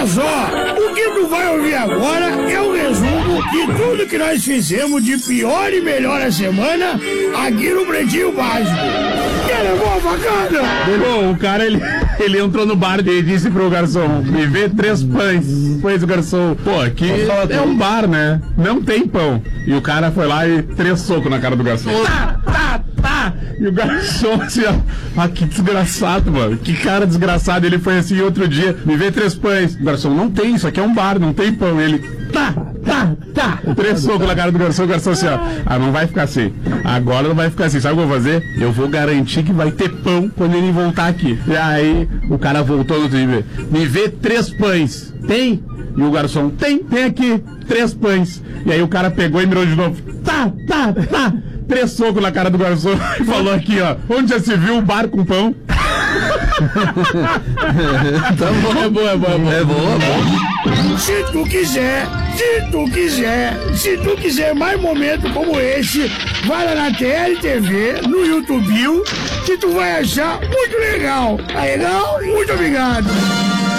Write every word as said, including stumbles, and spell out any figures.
Olha só, o que tu vai ouvir agora é o resumo de tudo que nós fizemos de pior e melhor a semana aqui no Pretinho Básico. Quer levar a facada? Bom, o cara, ele, ele entrou no bar e disse pro garçom, me vê três pães. Pois o garçom, pô, aqui é um bar, né? Não tem pão. E o cara foi lá e três socos na cara do garçom. Tá, tá, tá. E o garçom assim, ó, ah, que desgraçado, mano. Que cara desgraçado. Ele foi assim outro dia, me vê três pães. O garçom, não tem, isso aqui é um bar, não tem pão. Ele, tá, tá, tá. Três socos na cara do garçom. O garçom assim, ó, ah, não vai ficar assim. Agora não vai ficar assim. Sabe o que eu vou fazer? Eu vou garantir que vai ter pão quando ele voltar aqui. E aí, o cara voltou no outro dia, me vê três pães. Tem? E o garçom, tem, tem aqui, três pães. E aí o cara pegou e mirou de novo. Tá, tá, tá. Três socos na cara do garçom e falou aqui, ó, onde já se viu um bar com pão? Tá bom. É bom, é bom, é bom. É bom, é bom. Se tu quiser, se tu quiser, se tu quiser mais momentos como esse, vai lá na T L T V, no YouTube, que tu vai achar muito legal. Tá legal? Muito obrigado.